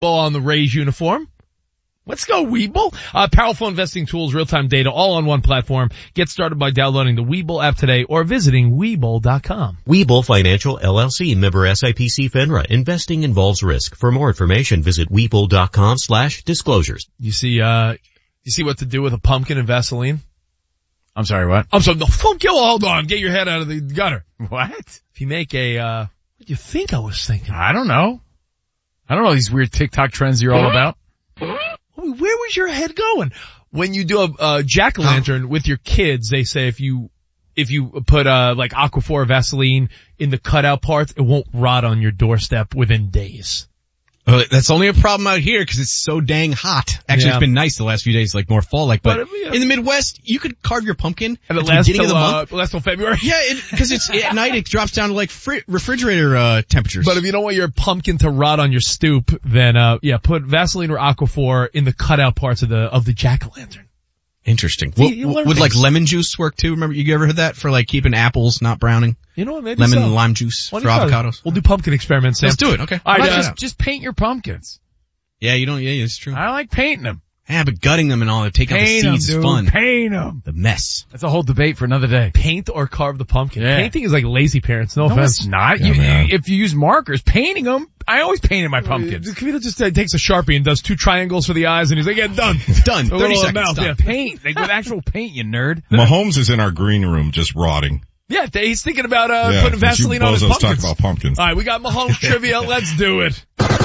on the Rays uniform. Let's go, Webull. Powerful investing tools, real-time data, all on one platform. Get started by downloading the Webull app today or visiting Webull.com. Webull Financial LLC, member SIPC FINRA. Investing involves risk. For more information, visit Webull.com/disclosures. You see what to do with a pumpkin and Vaseline? I'm sorry, what? I'm sorry, no, hold on. Get your head out of the gutter. What? If you make what do you think I was thinking? I don't know these weird TikTok trends you're all about. Where was your head going? When you do a jack-o'-lantern with your kids, they say if you put like Aquaphor Vaseline in the cutout parts, it won't rot on your doorstep within days. That's only a problem out here because it's so dang hot. Actually, It's been nice the last few days, like more fall-like. But in the Midwest, you could carve your pumpkin and it lasts till February. Yeah, because at night it drops down to like refrigerator temperatures. But if you don't want your pumpkin to rot on your stoop, then put Vaseline or Aquaphor in the cutout parts of the jack-o'-lantern. Interesting. Would like lemon juice work too? Remember, you ever heard that for like keeping apples not browning? You know what? Maybe lemon and lime juice for avocados. We'll do pumpkin experiments, Sam. Let's do it. Okay. All right, just paint your pumpkins. Yeah, you don't. Yeah, it's true. I like painting them. Yeah, but gutting them and all that, take out the seeds is fun. Paint them. The mess. That's a whole debate for another day. Paint or carve the pumpkin. Yeah. Painting is like lazy parents. No offense. It's not. Yeah, if you use markers, painting them. I always painted my pumpkins. Kavita just takes a Sharpie and does 2 triangles for the eyes, and he's like, "Yeah, done, done." 30 seconds. Mouth, done. Yeah. Paint, like with actual paint, you nerd. Mahomes is in our green room, just rotting. Yeah, he's thinking about putting Vaseline on his pumpkins. Talk about pumpkins. All right, we got Mahomes trivia. Let's do it.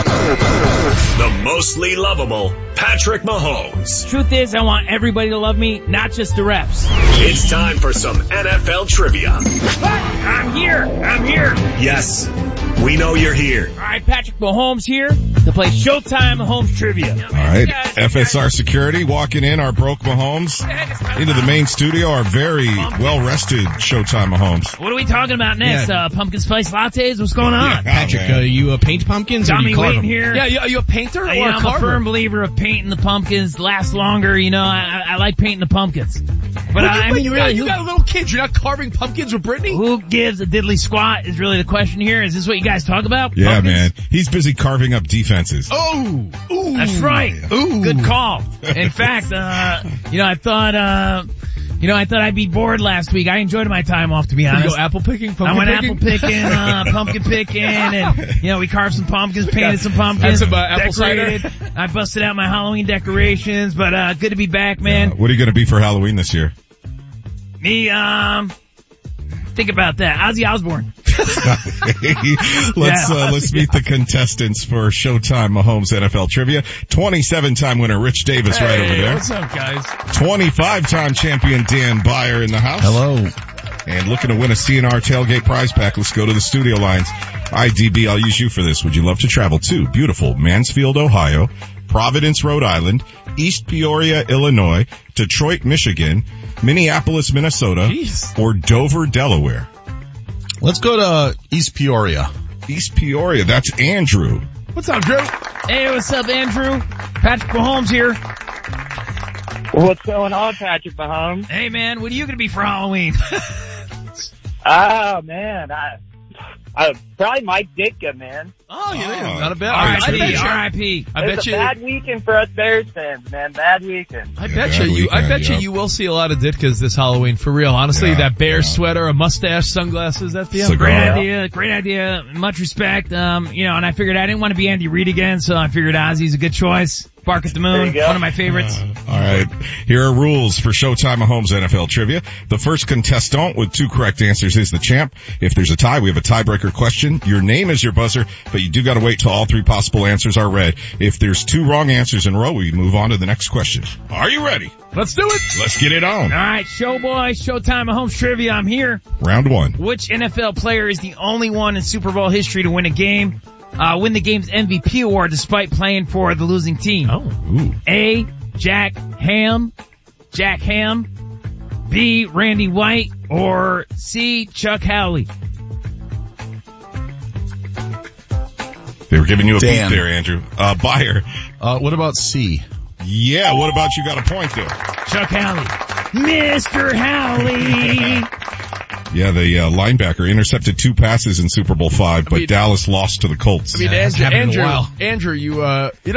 The mostly lovable Patrick Mahomes. Truth is, I want everybody to love me, not just the refs. It's time for some NFL trivia. I'm here. Yes, we know you're here. All right, Patrick Mahomes here to play Showtime Mahomes trivia. All right, FSR Security walking in our broke Mahomes into the main studio, our very well-rested Showtime Mahomes. What are we talking about next? Pumpkin spice lattes? What's going on? Patrick, you paint pumpkins Got or do you me carve waiting them? here. Yeah, are you a painter or a I'm carver? a firm believer of painting the pumpkins. Last longer, you know. I like painting the pumpkins. But you got little kids. You're not carving pumpkins with Brittany? Who gives a diddly squat is really the question here. Is this what you guys talk about? Yeah, Pumpkins? man. He's busy carving up defenses. Oh! Ooh. That's right. Ooh. Good call. In fact, I thought I'd be bored last week. I enjoyed my time off, to be honest. Did you go apple picking, I went apple picking, pumpkin picking, and, we carved some pumpkins, painted some pumpkins, some apple cider. I busted out my Halloween decorations, but, good to be back, man. What are you going to be for Halloween this year? Me, think about that. Ozzy Osbourne. Let's meet the contestants for Showtime Mahomes NFL Trivia. 27-time winner Rich Davis right over there. What's up, guys? 25-time champion Dan Byer in the house. Hello. And looking to win a CNR tailgate prize pack. Let's go to the studio lines. IDB, I'll use you for this. Would you love to travel to beautiful Mansfield, Ohio, Providence, Rhode Island, East Peoria, Illinois, Detroit, Michigan, Minneapolis, Minnesota, or Dover, Delaware? Let's go to East Peoria. East Peoria, that's Andrew. What's up, Drew? Hey, what's up, Andrew? Patrick Mahomes here. What's going on, Patrick Mahomes? Hey, man, what are you going to be for Halloween? Oh, man, I probably Mike Ditka, man. Oh, yeah, not a bad. R.I.P. It's a bad weekend for us Bears fans, man. Bad weekend. I bet you will see a lot of Ditkas this Halloween, for real. Honestly, that bear sweater, a mustache, sunglasses, that's the Great idea. Much respect. And I figured I didn't want to be Andy Reid again, so I figured Ozzy's a good choice. Bark at the Moon, one of my favorites. All right. Here are rules for Showtime Mahomes NFL Trivia. The first contestant with 2 correct answers is the champ. If there's a tie, we have a tiebreaker question. Your name is your buzzer, but you do got to wait till all 3 possible answers are read. If there's 2 wrong answers in a row, we move on to the next question. Are you ready? Let's do it. Let's get it on. All right, Showtime Mahomes Trivia, I'm here. Round 1. Which NFL player is the only one in Super Bowl history to win a game? Win the game's MVP award despite playing for the losing team. Oh. Ooh. A, Jack Ham. B, Randy White. Or C, Chuck Howley. They were giving you a beat Dan. there, Andrew. Byer. What about C? Yeah, what about you got a point there? Chuck Howley. Mr. Howley. Yeah, the linebacker intercepted 2 passes in Super Bowl V, but Dallas lost to the Colts. I mean, Andrew, you